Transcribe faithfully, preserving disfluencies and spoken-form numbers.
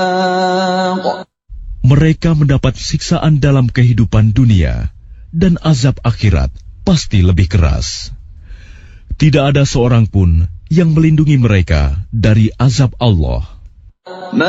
Mereka mendapat siksaan dalam kehidupan dunia, dan azab akhirat pasti lebih keras. Tidak ada seorang pun yang melindungi mereka dari azab Allah.